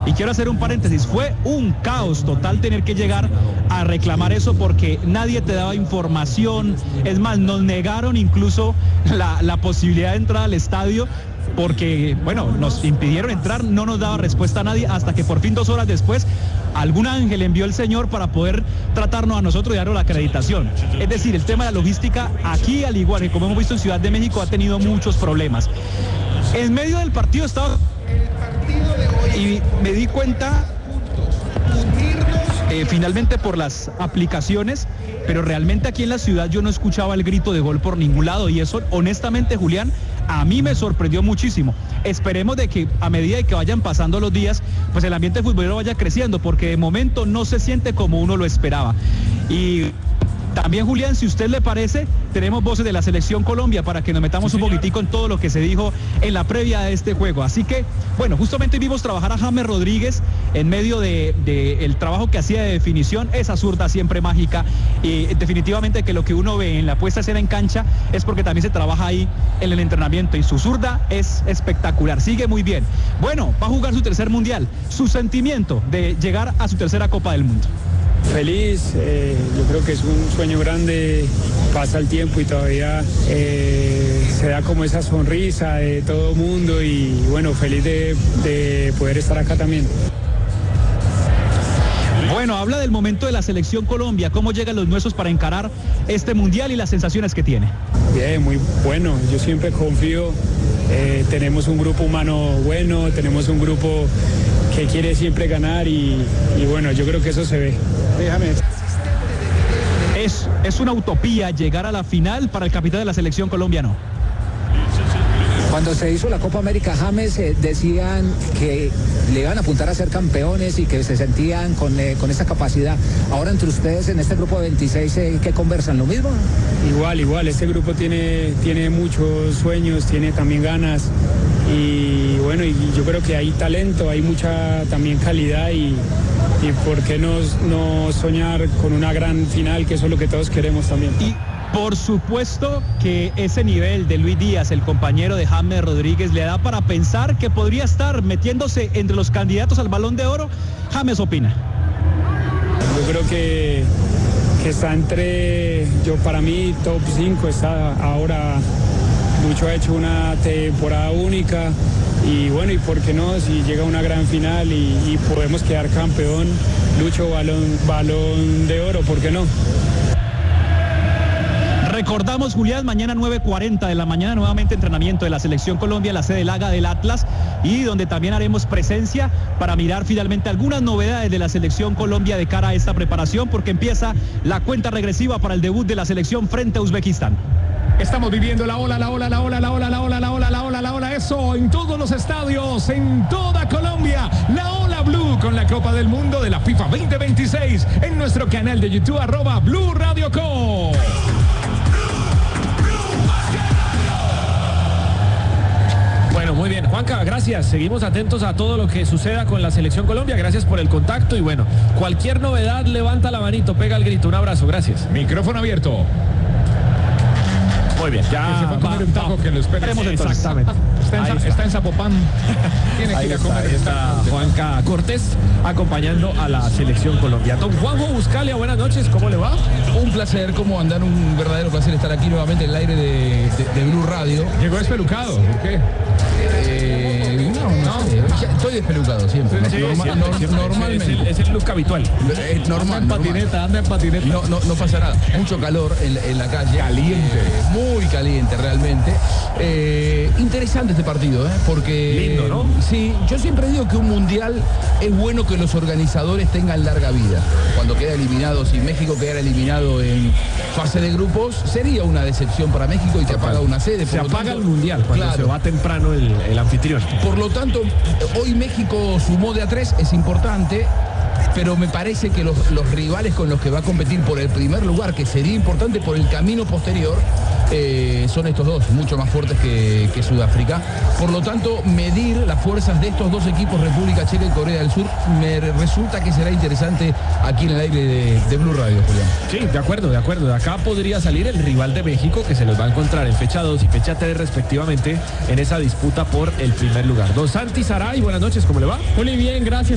Y quiero hacer un paréntesis, fue un caos total tener que llegar a reclamar eso porque nadie te daba información. Es más, nos negaron incluso la posibilidad de entrar al estadio porque, bueno, nos impidieron entrar, no nos daba respuesta a nadie hasta que por fin 2 horas después algún ángel envió el señor para poder tratarnos a nosotros y darnos la acreditación. Es decir, el tema de la logística aquí, al igual que como hemos visto en Ciudad de México, ha tenido muchos problemas. En medio del partido estaba y me di cuenta finalmente por las aplicaciones, pero realmente aquí en la ciudad yo no escuchaba el grito de gol por ningún lado y eso honestamente, Julián, a mí me sorprendió muchísimo. Esperemos de que a medida de que vayan pasando los días, pues el ambiente futbolero vaya creciendo, porque de momento no se siente como uno lo esperaba. Y también, Julián, si a usted le parece, tenemos voces de la Selección Colombia para que nos metamos un poquitico en todo lo que se dijo en la previa de este juego. Así que, bueno, justamente vimos trabajar a James Rodríguez en medio de el trabajo que hacía de definición, esa zurda siempre mágica. Y definitivamente que lo que uno ve en la puesta a escena en cancha es porque también se trabaja ahí en el entrenamiento y su zurda es espectacular, sigue muy bien. Bueno, va a jugar su tercer mundial, su sentimiento de llegar a su tercera Copa del Mundo. Feliz, yo creo que es un sueño grande, pasa el tiempo y todavía se da como esa sonrisa de todo el mundo y bueno, feliz de poder estar acá también. Bueno, habla del momento de la Selección Colombia, cómo llegan los nuestros para encarar este mundial y las sensaciones que tiene. Bien, muy bueno, yo siempre confío, tenemos un grupo humano bueno, tenemos un grupo que quiere siempre ganar y bueno, yo creo que eso se ve. Déjame. Es una utopía llegar a la final para el capitán de la Selección colombiana. Cuando se hizo la Copa América, James, decían que le iban a apuntar a ser campeones y que se sentían con esa capacidad. Ahora entre ustedes en este grupo de 26, ¿qué conversan? ¿Lo mismo? Igual, este grupo tiene muchos sueños, tiene también ganas y bueno, y yo creo que hay talento, hay mucha también calidad y por qué no soñar con una gran final, que eso es lo que todos queremos también. Y por supuesto que ese nivel de Luis Díaz, el compañero de James Rodríguez, le da para pensar que podría estar metiéndose entre los candidatos al Balón de Oro. James opina. Yo creo que está para mí top 5 está ahora. Lucho ha hecho una temporada única y bueno, y por qué no, si llega una gran final y podemos quedar campeón, Lucho, balón de oro, ¿por qué no? Recordamos, Julián, mañana 9:40 de la mañana, nuevamente entrenamiento de la Selección Colombia, la sede Laga del Atlas, y donde también haremos presencia para mirar finalmente algunas novedades de la Selección Colombia de cara a esta preparación, porque empieza la cuenta regresiva para el debut de la selección frente a Uzbekistán. Estamos viviendo la ola, eso en todos los estadios, en toda Colombia, la ola Blue con la Copa del Mundo de la FIFA 2026 en nuestro canal de YouTube, @BluRadioCo. Bueno, muy bien, Juanca, gracias. Seguimos atentos a todo lo que suceda con la Selección Colombia. Gracias por el contacto y bueno, cualquier novedad, levanta la manito, pega el grito. Un abrazo, gracias. Micrófono abierto. Muy bien, ya se fue a comer un taco que lo esperemos. Exactamente. Está en Zapopan. Tiene que ir a comer. Está Juanca Cortés acompañando a la Selección Colombia. Don Juanjo Buscalia, buenas noches, ¿cómo le va? Un placer, ¿cómo andan? Un verdadero placer estar aquí nuevamente en el aire de Blue Radio. Llegó despelucado, ¿por qué? No, estoy despelucado siempre. Normalmente. Es el look habitual. Normal. Anda en patineta. No pasa nada. Mucho calor en la calle. Caliente. Muy caliente realmente. Interesante este partido, porque... Lindo, ¿no? Sí, yo siempre digo que un mundial es bueno que los organizadores tengan larga vida. Cuando queda eliminado, si México quedara eliminado en fase de grupos, sería una decepción para México y se apaga una sede. Se apaga el mundial cuando se va temprano el anfitrión. Por lo tanto, hoy México sumó de a 3, es importante, pero me parece que los rivales con los que va a competir por el primer lugar, que sería importante por el camino posterior, son estos dos, mucho más fuertes que Sudáfrica. Por lo tanto, medir las fuerzas de estos dos equipos, República Checa y Corea del Sur, me resulta que será interesante aquí en el aire de Blue Radio, Julián. Sí, de acuerdo. De acá podría salir el rival de México, que se los va a encontrar en fecha 2 y fecha 3 respectivamente en esa disputa por el primer lugar. Don Santi Saray, buenas noches, ¿cómo le va? Muy bien, gracias.